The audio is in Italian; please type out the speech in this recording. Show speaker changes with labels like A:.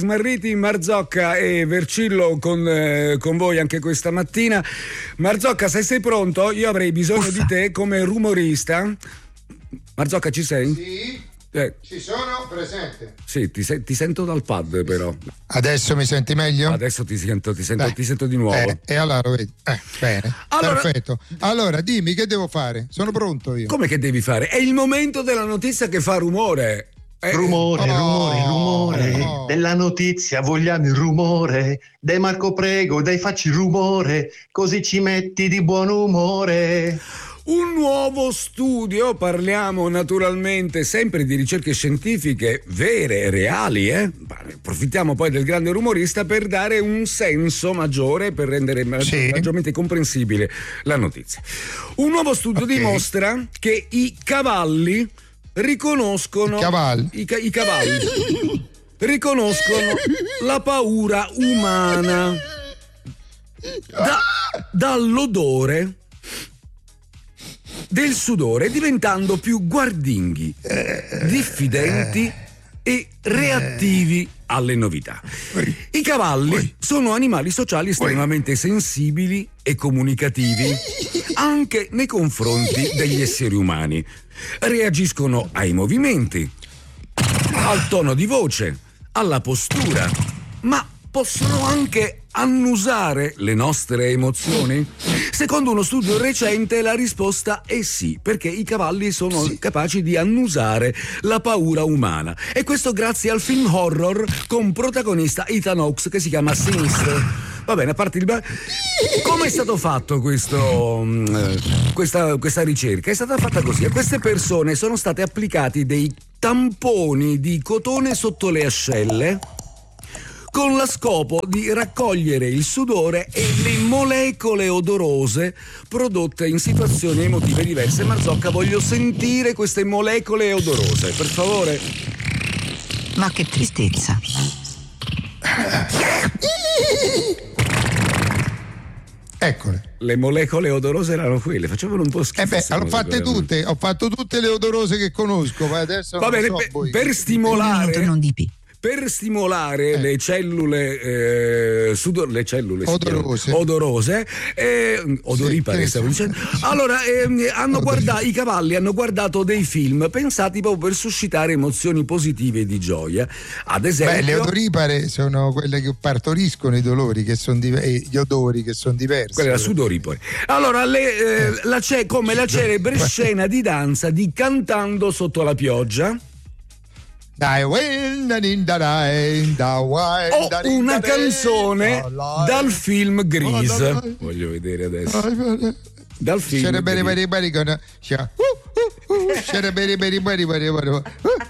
A: Smarriti, Marzocca e Vercillo con voi anche questa mattina. Marzocca, se sei pronto, io avrei bisogno di te come rumorista. Marzocca, ci sei?
B: Sì, ci sono presente.
A: Sì, ti sento dal pad però.
B: Adesso mi senti meglio?
A: Adesso ti sento di nuovo.
B: E allora lo vedi. Bene,
A: allora,
B: perfetto. Allora dimmi che devo fare? Sono pronto io.
A: Come che devi fare? È il momento della notizia che fa rumore.
C: Rumore della notizia, vogliamo il rumore. Dai Marco, prego, dai, facci rumore, così ci metti di buon umore.
A: Un nuovo studio, parliamo naturalmente sempre di ricerche scientifiche vere, reali, approfittiamo poi del grande rumorista per dare un senso maggiore, per rendere maggiormente comprensibile la notizia. Un nuovo studio dimostra che i cavalli riconoscono i cavalli riconoscono la paura umana dall'odore del sudore, diventando più guardinghi, diffidenti e reattivi alle novità. I cavalli sono animali sociali estremamente sensibili e comunicativi anche nei confronti degli esseri umani. Reagiscono ai movimenti, al tono di voce, alla postura, ma possono anche annusare le nostre emozioni? Secondo uno studio recente la risposta è sì, perché i cavalli sono capaci di annusare la paura umana, e questo grazie al film horror con protagonista Ethan Hawke che si chiama Sinister. Va bene, a parte il come è stato fatto questa ricerca? È stata fatta così: a queste persone sono state applicati dei tamponi di cotone sotto le ascelle con lo scopo di raccogliere il sudore e le molecole odorose prodotte in situazioni emotive diverse. Marzocca, voglio sentire queste molecole odorose, per favore.
D: Ma che tristezza.
B: Eccole.
A: Le molecole odorose erano quelle, facevano un po' schifo.
B: Ho fatto tutte le odorose che conosco, ma adesso
A: va bene, per stimolare
D: non di più.
A: Per stimolare le cellule odorose, odoripare stavo dicendo. Allora i cavalli hanno guardato dei film pensati proprio per suscitare emozioni positive e di gioia. Ad esempio,
B: le odoripare sono quelle che partoriscono i dolori, che sono gli odori che sono diversi.
A: Quella è la sudoripare. Allora come la celebre scena di danza di Cantando sotto la pioggia.
B: O
A: una canzone dal film Grease. Voglio vedere adesso. Dal film